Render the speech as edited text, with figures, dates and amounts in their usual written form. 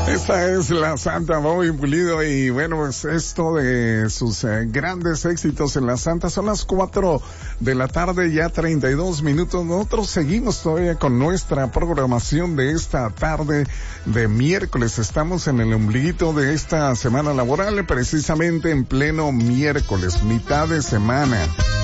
Esta es la Santa Bobby Pulido y bueno, pues esto de sus grandes éxitos en la Santa. Son las 4 de la tarde, ya 32 minutos. Nosotros seguimos todavía con nuestra programación de esta tarde de miércoles. Estamos en el ombliguito de esta semana laboral, precisamente en pleno miércoles, mitad de semana.